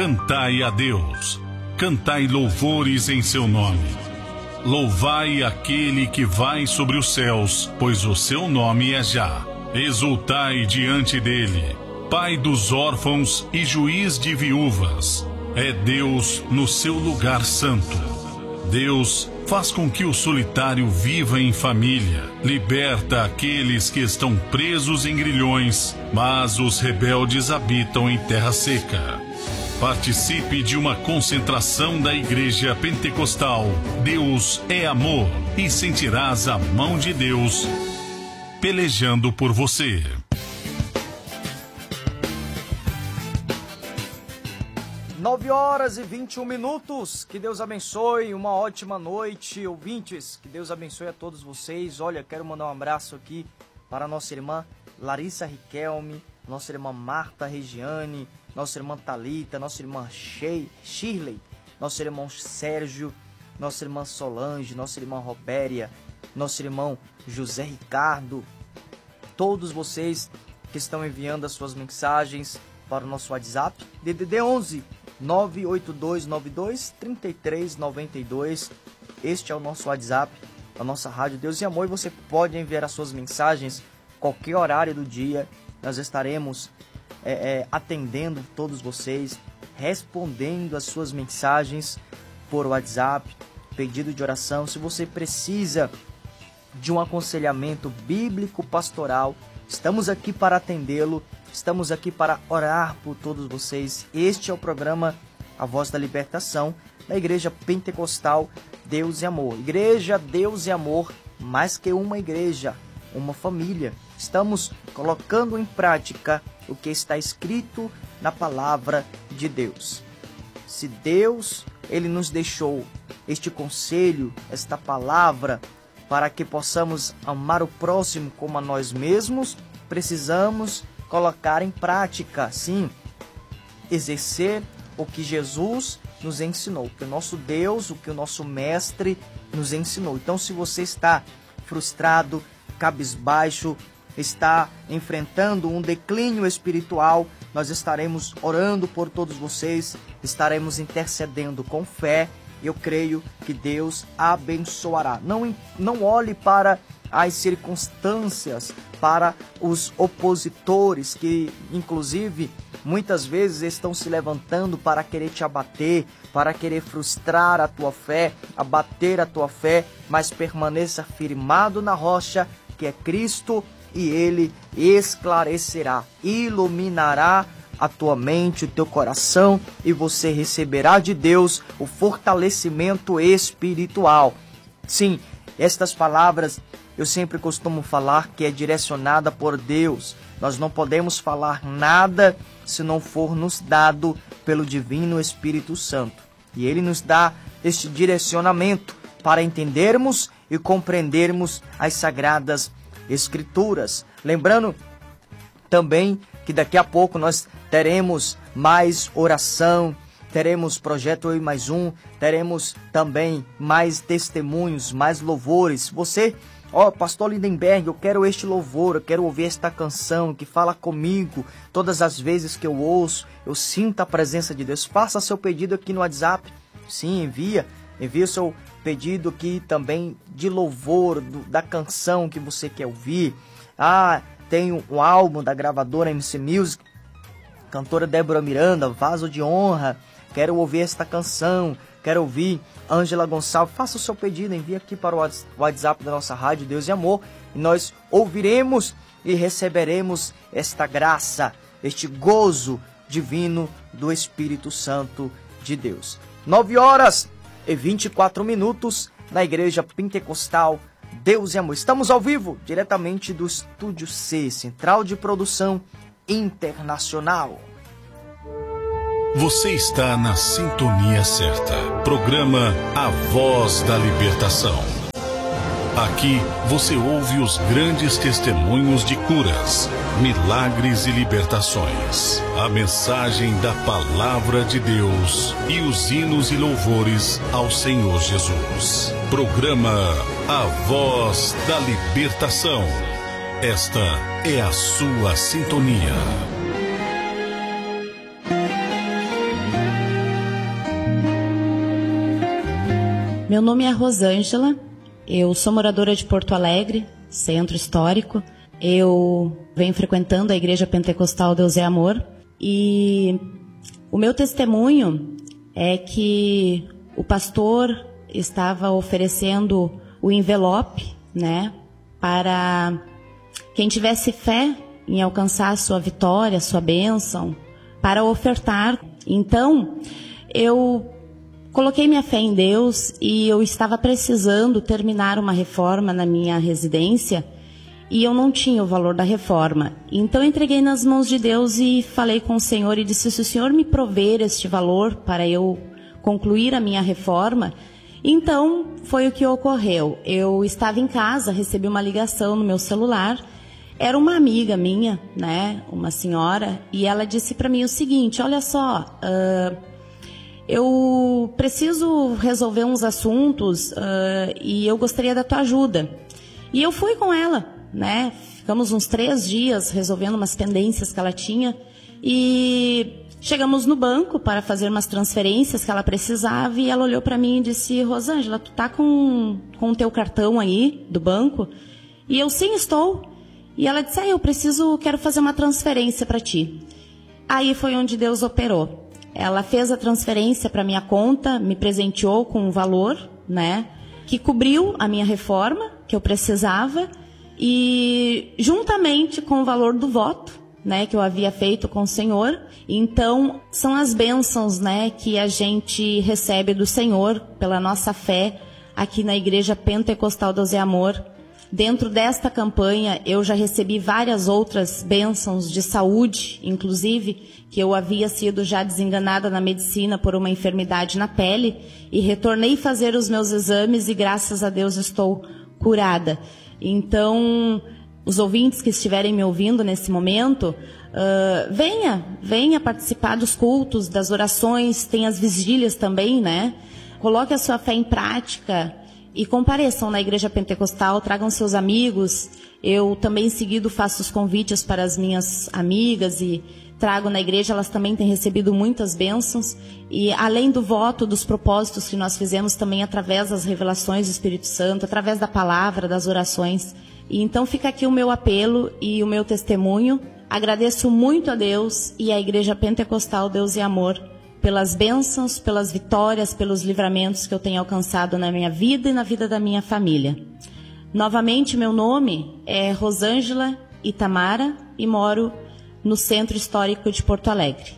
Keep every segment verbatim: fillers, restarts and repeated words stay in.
Cantai a Deus, cantai louvores em seu nome. Louvai aquele que vai sobre os céus, pois o seu nome é Já. Exultai diante dele, Pai dos órfãos e juiz de viúvas. É Deus no seu lugar santo. Deus faz com que o solitário viva em família, liberta aqueles que estão presos em grilhões, mas os rebeldes habitam em terra seca. Participe de uma concentração da Igreja Pentecostal Deus é Amor e sentirás a mão de Deus pelejando por você. nove horas e vinte e um minutos. Que Deus abençoe, uma ótima noite, ouvintes. Que Deus abençoe a todos vocês. Olha, quero mandar um abraço aqui para a nossa irmã Larissa Riquelme, nossa irmã Marta Regiane, nossa irmã Thalita, nossa irmã Shirley, nosso irmão Sérgio, nossa irmã Solange, nossa irmã Robéria, nosso irmão José Ricardo, todos vocês que estão enviando as suas mensagens para o nosso WhatsApp, D D D onze, nove oito dois nove dois, três três nove dois. Este é o nosso WhatsApp, a nossa Rádio Deus e Amor, e você pode enviar as suas mensagens qualquer horário do dia. Nós estaremos é, é, atendendo todos vocês, respondendo as suas mensagens por WhatsApp, pedido de oração. Se você precisa de um aconselhamento bíblico pastoral, estamos aqui para atendê-lo, estamos aqui para orar por todos vocês. Este é o programa A Voz da Libertação da Igreja Pentecostal Deus e Amor. Igreja Deus e Amor, mais que uma igreja, uma família. Estamos colocando em prática o que está escrito na palavra de Deus. Se Deus, Ele nos deixou este conselho, esta palavra, para que possamos amar o próximo como a nós mesmos, precisamos colocar em prática, sim, exercer o que Jesus nos ensinou, o que o nosso Deus, o que o nosso Mestre nos ensinou. Então, se você está frustrado, cabisbaixo, está enfrentando um declínio espiritual, nós estaremos orando por todos vocês, estaremos intercedendo com fé. Eu creio que Deus abençoará. Não, não olhe para as circunstâncias, para os opositores que, inclusive, muitas vezes estão se levantando para querer te abater, para querer frustrar a tua fé, abater a tua fé, mas permaneça firmado na rocha, que é Cristo, e Ele esclarecerá, iluminará a tua mente, o teu coração, e você receberá de Deus o fortalecimento espiritual. Sim, estas palavras eu sempre costumo falar que é direcionada por Deus. Nós não podemos falar nada se não for nos dado pelo Divino Espírito Santo. E Ele nos dá este direcionamento para entendermos e compreendermos as Sagradas Escrituras. Lembrando também que daqui a pouco nós teremos mais oração, teremos projeto Eu e Mais Um, teremos também mais testemunhos, mais louvores. Você, ó, Pastor Lindenberg, eu quero este louvor, eu quero ouvir esta canção que fala comigo. Todas as vezes que eu ouço, eu sinto a presença de Deus. Faça seu pedido aqui no WhatsApp. Sim, envia. Envia o seu pedido aqui também de louvor, do, da canção que você quer ouvir. Ah, tem um, um álbum da gravadora M C Music, cantora Débora Miranda, Vaso de Honra. Quero ouvir esta canção, quero ouvir Ângela Gonçalves. Faça o seu pedido, envie aqui para o WhatsApp da nossa Rádio Deus e Amor, e nós ouviremos e receberemos esta graça, este gozo divino do Espírito Santo de Deus. Nove horas e vinte e quatro minutos na Igreja Pentecostal Deus e Amor. Estamos ao vivo, diretamente do Estúdio C, Central de Produção Internacional. Você está na sintonia certa. Programa A Voz da Libertação. Aqui você ouve os grandes testemunhos de curas, milagres e libertações. A mensagem da Palavra de Deus e os hinos e louvores ao Senhor Jesus. Programa A Voz da Libertação. Esta é a sua sintonia. Meu nome é Rosângela, eu sou moradora de Porto Alegre, centro histórico. Eu venho frequentando a Igreja Pentecostal Deus é Amor e o meu testemunho é que o pastor estava oferecendo o envelope, né, para quem tivesse fé em alcançar a sua vitória, a sua bênção, para ofertar. Então, eu coloquei minha fé em Deus e eu estava precisando terminar uma reforma na minha residência e eu não tinha o valor da reforma. Então, eu entreguei nas mãos de Deus e falei com o Senhor e disse, se o Senhor me prover este valor para eu concluir a minha reforma, então foi o que ocorreu. Eu estava em casa, recebi uma ligação no meu celular, era uma amiga minha, né, uma senhora, e ela disse para mim o seguinte, olha só, uh, eu preciso resolver uns assuntos uh, e eu gostaria da tua ajuda. E eu fui com ela, né, ficamos uns três dias resolvendo umas pendências que ela tinha e chegamos no banco para fazer umas transferências que ela precisava e ela olhou para mim e disse, Rosângela, tu tá com, com o teu cartão aí do banco? E eu, sim, estou. E ela disse, ah, eu preciso, quero fazer uma transferência para ti. Aí foi onde Deus operou. Ela fez a transferência para minha conta, me presenteou com um valor, né, que cobriu a minha reforma, que eu precisava, e juntamente com o valor do voto, né, que eu havia feito com o Senhor. Então, são as bênçãos, né, que a gente recebe do Senhor pela nossa fé aqui na Igreja Pentecostal Deus é Amor. Dentro desta campanha, eu já recebi várias outras bênçãos de saúde, inclusive, que eu havia sido já desenganada na medicina por uma enfermidade na pele e retornei fazer os meus exames e, graças a Deus, estou curada. Então, os ouvintes que estiverem me ouvindo nesse momento, uh, venha, venha participar dos cultos, das orações, tem as vigílias também, né? Coloque a sua fé em prática e compareçam na Igreja Pentecostal, tragam seus amigos. Eu também, em seguida, faço os convites para as minhas amigas e trago na igreja, elas também têm recebido muitas bênçãos. E além do voto, dos propósitos que nós fizemos também através das revelações do Espírito Santo, através da palavra, das orações. E então fica aqui o meu apelo e o meu testemunho. Agradeço muito a Deus e à Igreja Pentecostal Deus é Amor pelas bênçãos, pelas vitórias, pelos livramentos que eu tenho alcançado na minha vida e na vida da minha família. Novamente, meu nome é Rosângela Itamara e moro no Centro Histórico de Porto Alegre.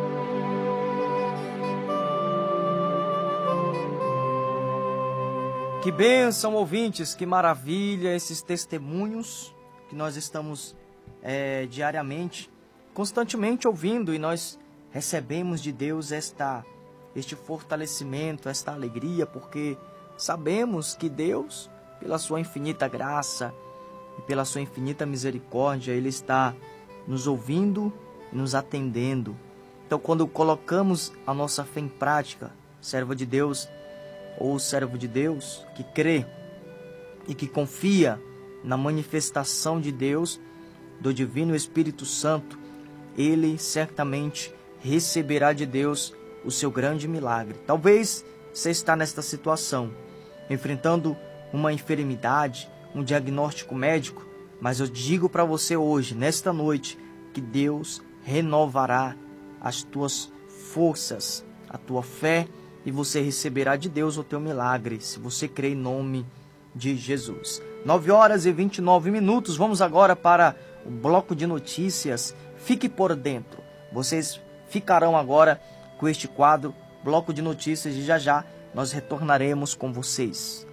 Que bênção, ouvintes, que maravilha esses testemunhos que nós estamos é, diariamente, constantemente ouvindo, e nós recebemos de Deus esta, este fortalecimento, esta alegria, porque sabemos que Deus, pela sua infinita graça e pela sua infinita misericórdia, Ele está nos ouvindo e nos atendendo. Então, quando colocamos a nossa fé em prática, servo de Deus ou servo de Deus que crê e que confia na manifestação de Deus, do Divino Espírito Santo, ele certamente receberá de Deus o seu grande milagre. Talvez você está nesta situação, enfrentando uma enfermidade, um diagnóstico médico, mas eu digo para você hoje, nesta noite, que Deus renovará as tuas forças, a tua fé, e você receberá de Deus o teu milagre, se você crê em nome de Jesus. nove horas e vinte e nove minutos, vamos agora para o bloco de notícias. Fique por dentro. Vocês ficarão agora com este quadro, bloco de notícias, e já já nós retornaremos com vocês.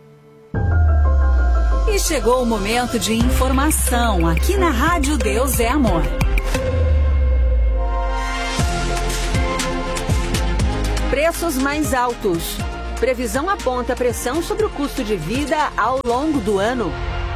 E chegou o momento de informação aqui na Rádio Deus é Amor. Preços mais altos. Previsão aponta pressão sobre o custo de vida ao longo do ano.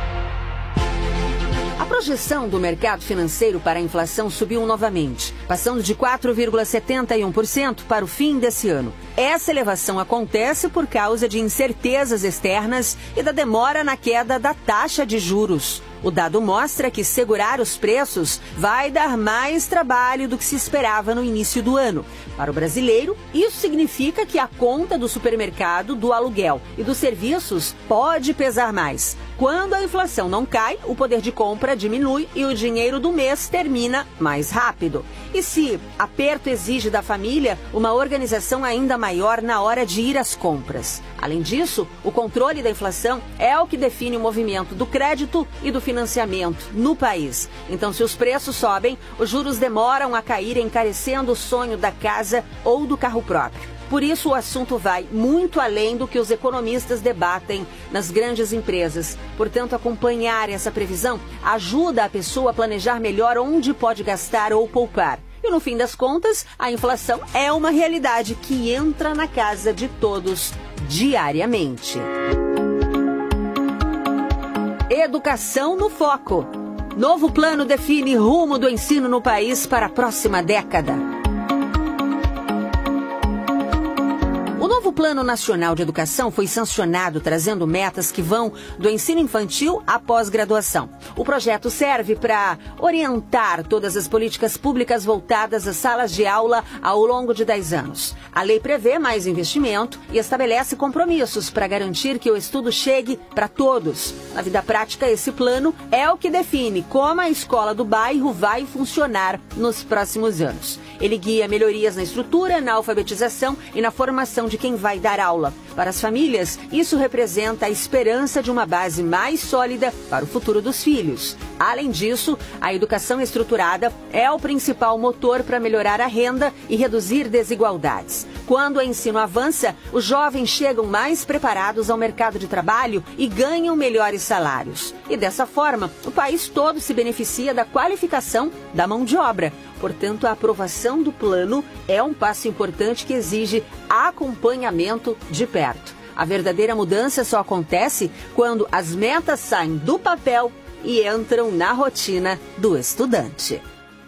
A projeção do mercado financeiro para a inflação subiu novamente, passando de quatro vírgula setenta e um por cento para o fim desse ano. Essa elevação acontece por causa de incertezas externas e da demora na queda da taxa de juros. O dado mostra que segurar os preços vai dar mais trabalho do que se esperava no início do ano, Para o brasileiro, isso significa que a conta do supermercado, do aluguel e dos serviços pode pesar mais. Quando a inflação não cai, o poder de compra diminui e o dinheiro do mês termina mais rápido. E se aperto exige da família uma organização ainda maior na hora de ir às compras. Além disso, o controle da inflação é o que define o movimento do crédito e do financiamento no país. Então, se os preços sobem, os juros demoram a cair, encarecendo o sonho da casa ou do carro próprio. Por isso, o assunto vai muito além do que os economistas debatem nas grandes empresas. Portanto, acompanhar essa previsão ajuda a pessoa a planejar melhor onde pode gastar ou poupar. E no fim das contas, a inflação é uma realidade que entra na casa de todos diariamente. Educação no foco. Novo plano define rumo do ensino no país para a próxima década. O novo Plano Nacional de Educação foi sancionado, trazendo metas que vão do ensino infantil à pós-graduação. O projeto serve para orientar todas as políticas públicas voltadas às salas de aula ao longo de dez anos. A lei prevê mais investimento e estabelece compromissos para garantir que o estudo chegue para todos. Na vida prática, esse plano é o que define como a escola do bairro vai funcionar nos próximos anos. Ele guia melhorias na estrutura, na alfabetização e na formação de quem vai dar aula. Para as famílias, isso representa a esperança de uma base mais sólida para o futuro dos filhos. Além disso, a educação estruturada é o principal motor para melhorar a renda e reduzir desigualdades. Quando o ensino avança, os jovens chegam mais preparados ao mercado de trabalho e ganham melhores salários. E dessa forma, o país todo se beneficia da qualificação da mão de obra. Portanto, a aprovação do plano é um passo importante que exige acompanhamento de perto. A verdadeira mudança só acontece quando as metas saem do papel e entram na rotina do estudante.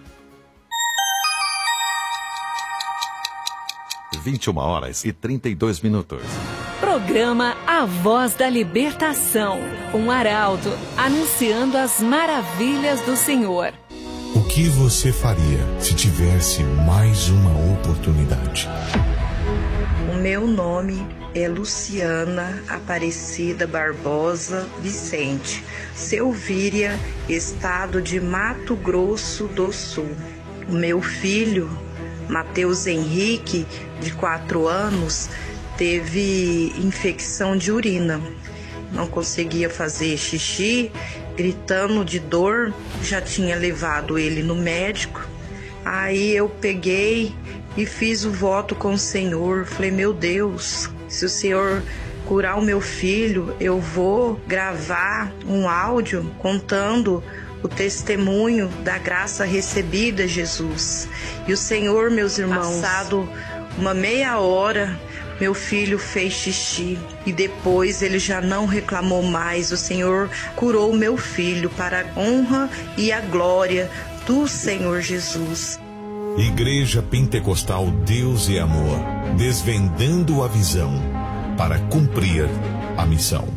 vinte e uma horas e trinta e dois minutos. Programa A Voz da Libertação. Um arauto anunciando as maravilhas do Senhor. O que você faria se tivesse mais uma oportunidade? O meu nome é Luciana Aparecida Barbosa Vicente, Selvíria, estado de Mato Grosso do Sul. O meu filho, Matheus Henrique, de quatro anos, teve infecção de urina. Não conseguia fazer xixi, gritando de dor, já tinha levado ele no médico. Aí eu peguei e fiz o voto com o Senhor. Falei, meu Deus, se o Senhor curar o meu filho, eu vou gravar um áudio contando o testemunho da graça recebida, Jesus. E o Senhor, meus irmãos, passado uma meia hora, meu filho fez xixi e depois ele já não reclamou mais. O Senhor curou meu filho para a honra e a glória do Senhor Jesus. Igreja Pentecostal Deus e Amor, desvendando a visão para cumprir a missão.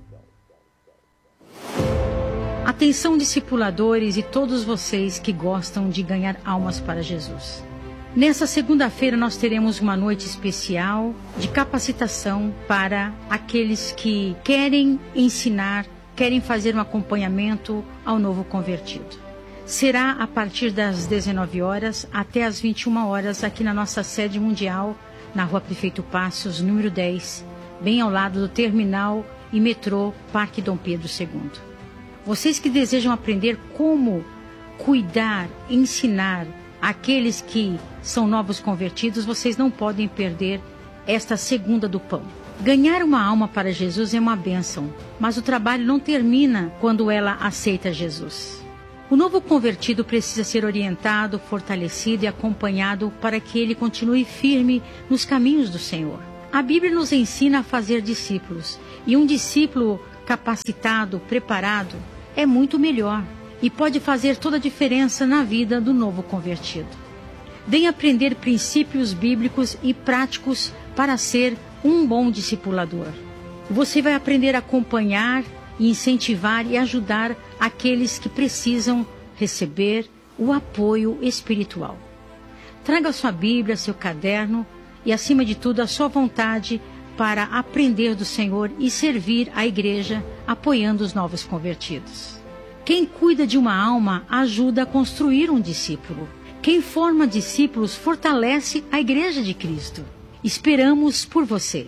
Atenção, discipuladores e todos vocês que gostam de ganhar almas para Jesus. Nessa segunda-feira nós teremos uma noite especial de capacitação para aqueles que querem ensinar, querem fazer um acompanhamento ao novo convertido. Será a partir das dezenove horas até as vinte e uma horas aqui na nossa sede mundial, na Rua Prefeito Passos, número dez, bem ao lado do terminal e metrô Parque Dom Pedro segundo. Vocês que desejam aprender como cuidar, ensinar aqueles que são novos convertidos, vocês não podem perder esta segunda do pão. Ganhar uma alma para Jesus é uma bênção, mas o trabalho não termina quando ela aceita Jesus. O novo convertido precisa ser orientado, fortalecido e acompanhado para que ele continue firme nos caminhos do Senhor. A Bíblia nos ensina a fazer discípulos, e um discípulo capacitado, preparado, é muito melhor e pode fazer toda a diferença na vida do novo convertido. Venha aprender princípios bíblicos e práticos para ser um bom discipulador. Você vai aprender a acompanhar, incentivar e ajudar aqueles que precisam receber o apoio espiritual. Traga sua Bíblia, seu caderno e, acima de tudo, a sua vontade para aprender do Senhor e servir a igreja apoiando os novos convertidos. Quem cuida de uma alma ajuda a construir um discípulo. Quem forma discípulos fortalece a igreja de Cristo. Esperamos por você.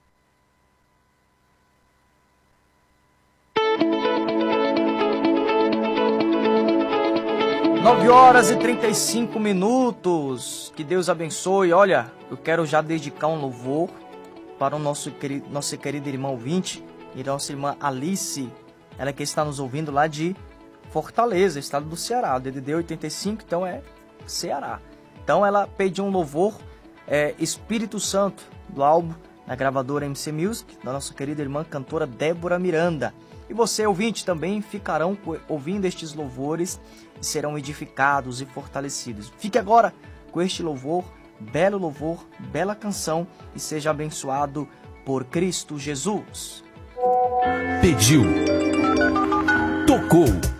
nove horas e trinta e cinco minutos. Que Deus abençoe. Olha, eu quero já dedicar um louvor para o nosso querido, nossa querida irmã ouvinte e nossa irmã Alice. Ela que está nos ouvindo lá de Fortaleza, estado do Ceará. D D D oitenta e cinco, então é Ceará. Então ela pediu um louvor, é, Espírito Santo, do álbum na gravadora M C Music, da nossa querida irmã cantora Débora Miranda. E você, ouvinte, também ficarão ouvindo estes louvores e serão edificados e fortalecidos. Fique agora com este louvor, belo louvor, bela canção, e seja abençoado por Cristo Jesus. Pediu, tocou.